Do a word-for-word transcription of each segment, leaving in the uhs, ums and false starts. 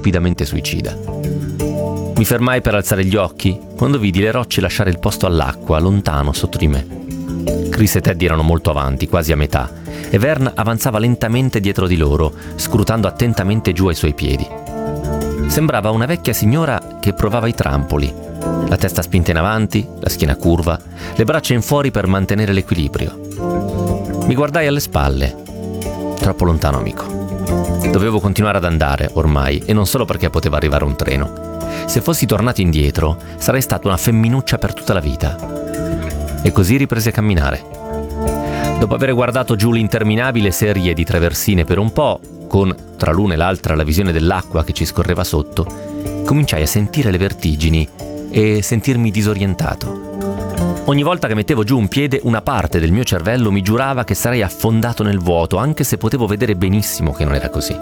stupidamente suicida. Mi fermai per alzare gli occhi quando vidi le rocce lasciare il posto all'acqua, lontano sotto di me. Chris e Teddy erano molto avanti, quasi a metà, e Vern avanzava lentamente dietro di loro, scrutando attentamente giù ai suoi piedi. Sembrava una vecchia signora che provava i trampoli, la testa spinta in avanti, la schiena curva, le braccia in fuori per mantenere l'equilibrio. Mi guardai alle spalle. Troppo lontano, amico. Dovevo continuare ad andare, ormai, e non solo perché poteva arrivare un treno. Se fossi tornato indietro, sarei stata una femminuccia per tutta la vita. E così ripresi a camminare. Dopo aver guardato giù l'interminabile serie di traversine per un po', con tra l'una e l'altra la visione dell'acqua che ci scorreva sotto, cominciai a sentire le vertigini e sentirmi disorientato. Ogni volta che mettevo giù un piede, una parte del mio cervello mi giurava che sarei affondato nel vuoto, anche se potevo vedere benissimo che non era così.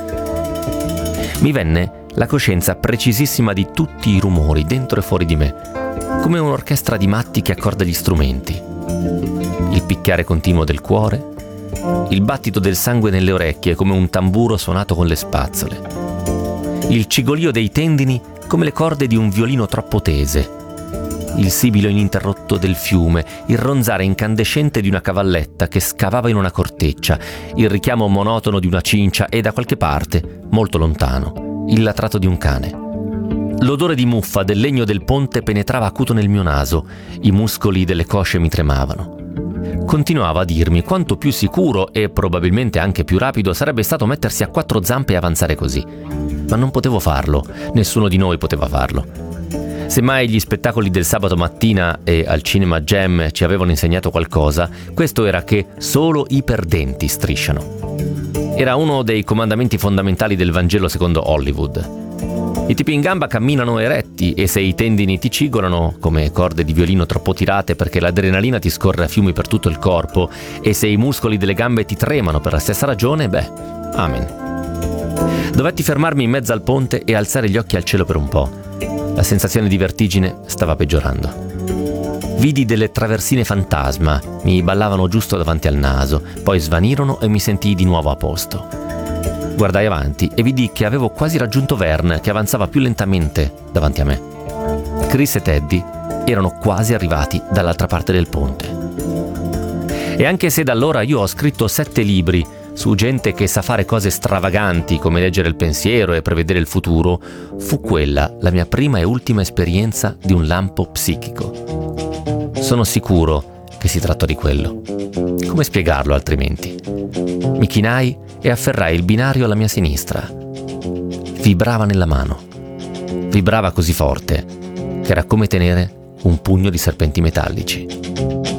Mi venne la coscienza precisissima di tutti i rumori dentro e fuori di me, come un'orchestra di matti che accorda gli strumenti. Il picchiare continuo del cuore, il battito del sangue nelle orecchie come un tamburo suonato con le spazzole, il cigolio dei tendini come le corde di un violino troppo tese, il sibilo ininterrotto del fiume, il ronzare incandescente di una cavalletta che scavava in una corteccia, il richiamo monotono di una cincia e da qualche parte, molto lontano, il latrato di un cane. L'odore di muffa del legno del ponte penetrava acuto nel mio naso, i muscoli delle cosce mi tremavano. Continuava a dirmi quanto più sicuro e probabilmente anche più rapido sarebbe stato mettersi a quattro zampe e avanzare così. Ma non potevo farlo, nessuno di noi poteva farlo. Semmai gli spettacoli del sabato mattina e al Cinema Jam ci avevano insegnato qualcosa, questo era che solo i perdenti strisciano. Era uno dei comandamenti fondamentali del Vangelo secondo Hollywood. I tipi in gamba camminano eretti e se i tendini ti cigolano, come corde di violino troppo tirate perché l'adrenalina ti scorre a fiumi per tutto il corpo, e se i muscoli delle gambe ti tremano per la stessa ragione, beh, amen. Dovetti fermarmi in mezzo al ponte e alzare gli occhi al cielo per un po'. La sensazione di vertigine stava peggiorando. Vidi delle traversine fantasma, mi ballavano giusto davanti al naso, poi svanirono e mi sentii di nuovo a posto. Guardai avanti e vidi che avevo quasi raggiunto Vern, che avanzava più lentamente davanti a me. Chris e Teddy erano quasi arrivati dall'altra parte del ponte. E anche se da allora io ho scritto sette libri su gente che sa fare cose stravaganti come leggere il pensiero e prevedere il futuro, fu quella la mia prima e ultima esperienza di un lampo psichico. Sono sicuro che si trattò di quello. Come spiegarlo altrimenti? Mi chinai e afferrai il binario alla mia sinistra. Vibrava nella mano. Vibrava così forte che era come tenere un pugno di serpenti metallici.